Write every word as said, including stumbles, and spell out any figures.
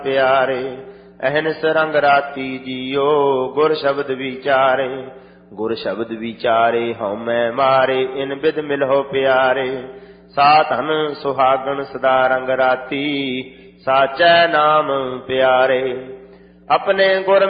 ਪਿਆਰੇ। ਅਹਨਿਸ ਰੰਗ ਰਾਤੀ ਜੀਓ ਗੁਰ ਸ਼ਬਦ ਵਿਚਾਰੇ। ਗੁਰ ਸ਼ਬਦ ਵਿਚਾਰੇ ਹਉਮੈ ਮਾਰੇ ਇਨ ਬਿਧ ਮਿਲਹੁ ਪਿਆਰੇ। ਸਾ ਧਨ ਸੁਹਾਗਣ ਸਦਾ ਰੰਗ ਰਾਤੀ ਸਾਚੈ ਨਾਮ ਪਿਆਰੇ। ਆਪਣੇ ਗੁਰ